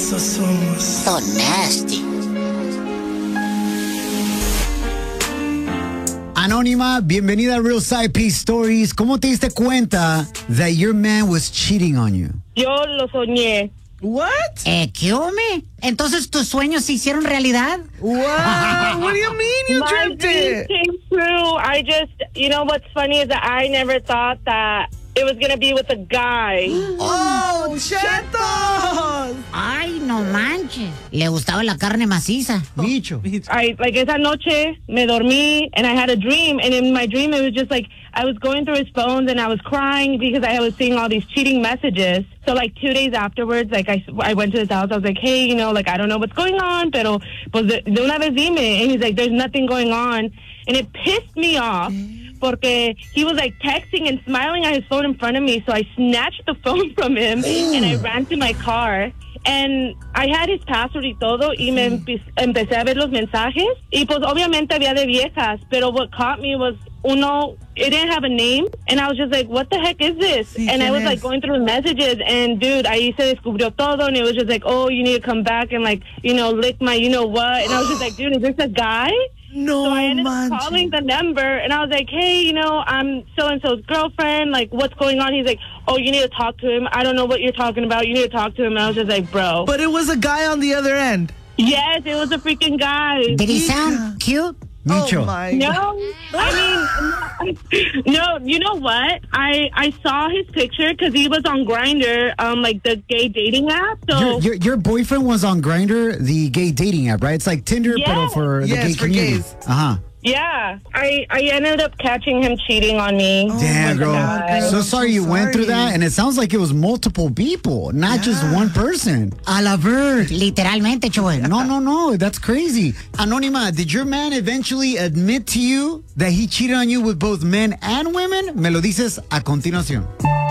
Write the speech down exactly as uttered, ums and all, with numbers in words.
so somos. So nasty. Anónima, bienvenida a Real Side Piece Stories. ¿Cómo te diste cuenta that your man was cheating on you? Yo lo soñé. What? Eh, ¿qué hombre? Entonces tus sueños se hicieron realidad. Wow, what do you mean you My dreamt dreams it? came true. I just, you know what's funny is that I never thought that it was going to be with a guy. Oh, chetos! Ay, no manches. Le gustaba la carne maciza. Bicho. I, like, esa noche me dormí and I had a dream. And in my dream, it was just like, I was going through his phones and I was crying because I was seeing all these cheating messages. So, like, two days afterwards, like, I, I went to his house. I was like, hey, you know, like, I don't know what's going on, pero, pues, de, de una vez dime. And he's like, there's nothing going on. And it pissed me off porque he was, like, texting and smiling on his phone in front of me. So I snatched the phone from him and I ran to my car. And I had his password y todo, y me empe- empecé a ver los mensajes. Y pues obviamente había de viejas, pero what caught me was uno, it didn't have a name. And I was just like, what the heck is this? Sí, and I ¿quién was like es? going through the messages, and dude, ahí se descubrió todo, and it was just like, oh, you need to come back and like, you know, lick my you know what. And I was just like, dude, is this a guy? No, So I ended up manches. calling the number, and I was like, hey, you know, I'm so-and-so's girlfriend. Like, what's going on? He's like, oh, you need to talk to him. I don't know what you're talking about. You need to talk to him. And I was just like, bro. But it was a guy on the other end. Yes, it was a freaking guy. Did he Yeah. sound cute? Micho. Oh, my No, God. I mean, no, you know what? I, I saw his picture because he was on Grindr, um, like the gay dating app. So, Your, your, your boyfriend was on Grindr, the gay dating app, right? It's like Tinder, Yes. but for the Yes, gay for community. gays. Uh-huh. yeah, I, I ended up catching him cheating on me. Damn, with a girl. guy. So I'm sorry so you went through sorry. that, and it sounds like it was multiple people, not just Yeah. one person. A la ver. Literalmente, Chuy. No, no, no. That's crazy. Anónima, did your man eventually admit to you that he cheated on you with both men and women? Me lo dices a continuación.